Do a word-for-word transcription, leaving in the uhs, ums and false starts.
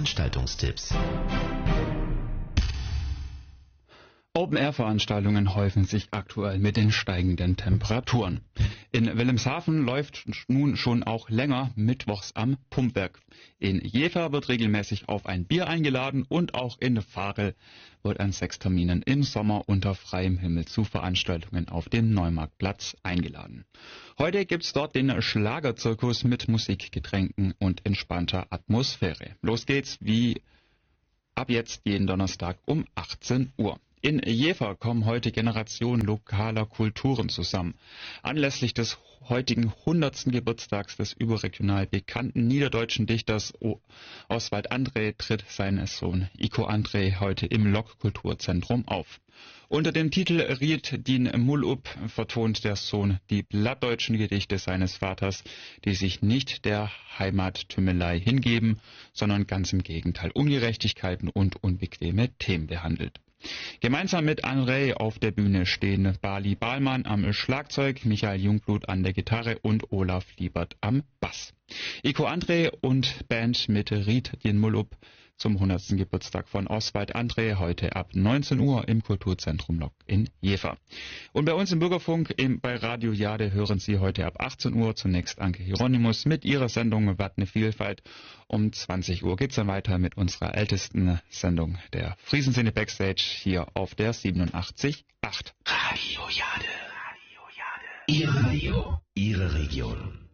Veranstaltungstipps. Open-Air-Veranstaltungen häufen sich aktuell mit den steigenden Temperaturen. In Wilhelmshaven läuft nun schon auch länger mittwochs am Pumpwerk. In Jever wird regelmäßig auf ein Bier eingeladen und auch in Varel wird an sechs Terminen im Sommer unter freiem Himmel zu Veranstaltungen auf dem Neumarktplatz eingeladen. Heute gibt's dort den Schlagerzirkus mit Musik, Getränken und entspannter Atmosphäre. Los geht's wie ab jetzt jeden Donnerstag um achtzehn Uhr. In Jever kommen heute Generationen lokaler Kulturen zusammen. Anlässlich des heutigen hundertsten Geburtstags des überregional bekannten niederdeutschen Dichters Oswald André tritt sein Sohn Iko André heute im Lok-Kulturzentrum auf. Unter dem Titel Riet din Mullup vertont der Sohn die plattdeutschen Gedichte seines Vaters, die sich nicht der Heimattümelei hingeben, sondern ganz im Gegenteil Ungerechtigkeiten und unbequeme Themen behandelt. Gemeinsam mit André auf der Bühne stehen Bali Bahlmann am Schlagzeug, Michael Jungblut an der Gitarre und Olaf Liebert am Bass. Iko André und Band mit Riet din Mullup zum hundertsten Geburtstag von Oswald André heute ab neunzehn Uhr im Kulturzentrum Lok in Jever. Und bei uns im Bürgerfunk im, bei Radio Jade hören Sie heute ab achtzehn Uhr zunächst Anke Hieronymus mit ihrer Sendung Wat ne Vielfalt. Um zwanzig Uhr geht's dann weiter mit unserer ältesten Sendung, der Friesensinne Backstage, hier auf der siebenundachtzig Komma acht. Radio Jade. Radio Jade. Ihr Radio. Ihre Region.